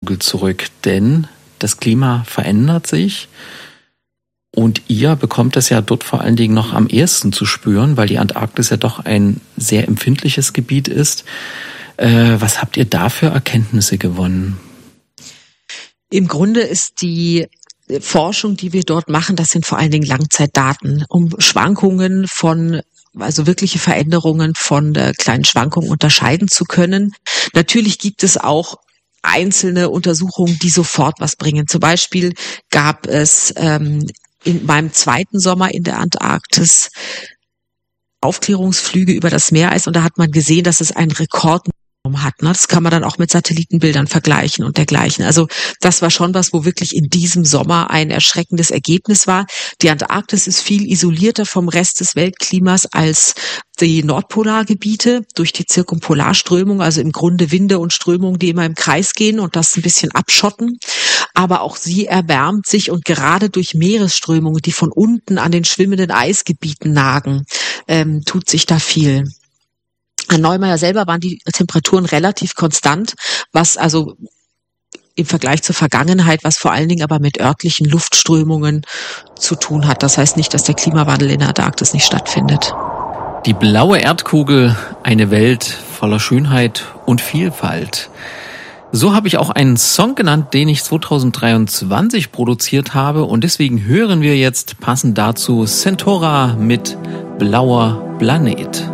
zurück, denn das Klima verändert sich und ihr bekommt das ja dort vor allen Dingen noch am ehesten zu spüren, weil die Antarktis ja doch ein sehr empfindliches Gebiet ist. Was habt ihr da für Erkenntnisse gewonnen? Im Grunde ist die Forschung, die wir dort machen, das sind vor allen Dingen Langzeitdaten, um Schwankungen also wirkliche Veränderungen von kleinen Schwankungen unterscheiden zu können. Natürlich gibt es auch einzelne Untersuchungen, die sofort was bringen. Zum Beispiel gab es in meinem zweiten Sommer in der Antarktis Aufklärungsflüge über das Meereis und da hat man gesehen, dass es einen Rekord hat. Das kann man dann auch mit Satellitenbildern vergleichen und dergleichen. Also das war schon was, wo wirklich in diesem Sommer ein erschreckendes Ergebnis war. Die Antarktis ist viel isolierter vom Rest des Weltklimas als die Nordpolargebiete durch die Zirkumpolarströmung, also im Grunde Winde und Strömungen, die immer im Kreis gehen und das ein bisschen abschotten. Aber auch sie erwärmt sich und gerade durch Meeresströmungen, die von unten an den schwimmenden Eisgebieten nagen, tut sich da viel. An Neumayer selber waren die Temperaturen relativ konstant, was also im Vergleich zur Vergangenheit, was vor allen Dingen aber mit örtlichen Luftströmungen zu tun hat. Das heißt nicht, dass der Klimawandel in der Antarktis nicht stattfindet. Die blaue Erdkugel, eine Welt voller Schönheit und Vielfalt. So habe ich auch einen Song genannt, den ich 2023 produziert habe und deswegen hören wir jetzt passend dazu Centaura mit Blauer Planet.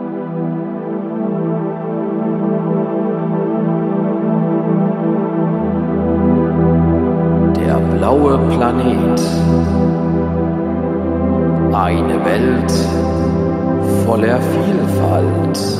Blaue Planet. Eine Welt voller Vielfalt.